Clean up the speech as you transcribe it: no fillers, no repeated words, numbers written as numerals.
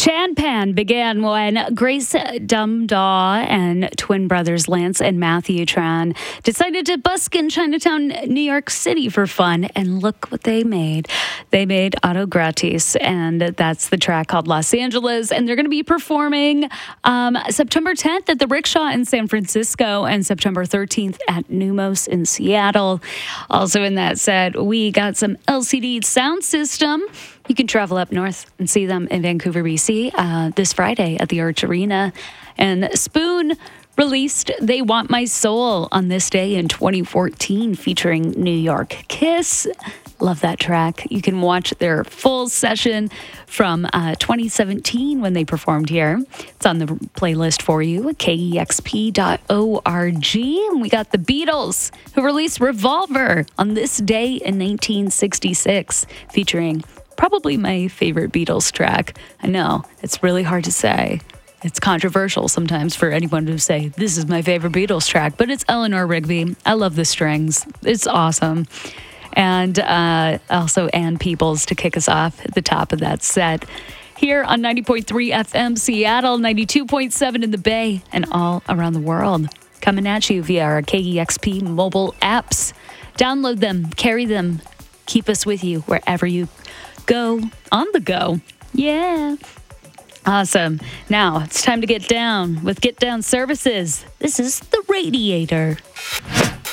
Chanpan began when Grace Dumdaw and twin brothers Lance and Matthew Tran decided to busk in Chinatown, New York City for fun. And look what they made. They made Auto Gratis, and that's the track called Los Angeles. And they're going to be performing September 10th at the Rickshaw in San Francisco and September 13th at Numos in Seattle. Also in that set, we got some LCD Sound System. You can travel up north and see them in Vancouver, BC, this Friday at the Arch Arena. And Spoon released They Want My Soul on this day in 2014, featuring New York Kiss. Love that track. You can watch their full session from 2017 when they performed here. It's on the playlist for you at kexp.org. And we got the Beatles, who released Revolver on this day in 1966, featuring probably my favorite Beatles track. I know, it's really hard to say. It's controversial sometimes for anyone to say, this is my favorite Beatles track, but it's Eleanor Rigby. I love the strings. It's awesome. And also Ann Peebles to kick us off at the top of that set. Here on 90.3 FM Seattle, 92.7 in the Bay, and all around the world. Coming at you via our KEXP mobile apps. Download them, carry them, keep us with you wherever you go, on the go. Yeah. Awesome. Now it's time to get down with Get Down Services. This is The Radiator.